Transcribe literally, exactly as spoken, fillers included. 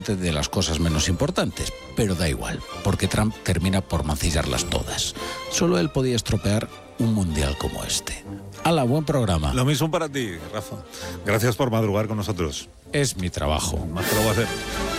de las cosas menos importantes, pero da igual, porque Trump termina por mancillarlas todas. Solo él podía estropear un mundial como este. ¡Hala, buen programa! Lo mismo para ti, Rafa. Gracias por madrugar con nosotros. Es mi trabajo. Más que lo voy a hacer.